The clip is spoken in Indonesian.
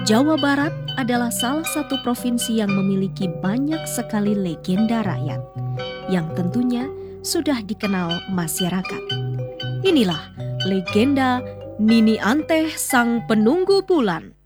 Jawa Barat adalah salah satu provinsi yang memiliki banyak sekali legenda rakyat yang tentunya sudah dikenal masyarakat. Inilah legenda Nini Anteh Sang Penunggu Bulan.